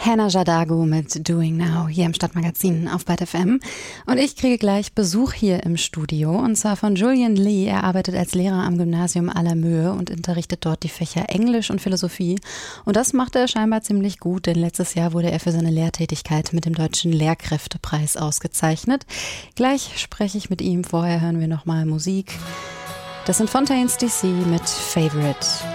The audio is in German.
Hannah Jadagu mit Doing Now hier im Stadtmagazin auf BAT FM. Und ich kriege gleich Besuch hier im Studio und zwar von Julian Lee. Er arbeitet als Lehrer am Gymnasium Allermöhe und unterrichtet dort die Fächer Englisch und Philosophie. Und das macht er scheinbar ziemlich gut, denn letztes Jahr wurde er für seine Lehrtätigkeit mit dem Deutschen Lehrkräftepreis ausgezeichnet. Gleich spreche ich mit ihm, vorher hören wir nochmal Musik. Das sind Fontaines DC mit Favorite.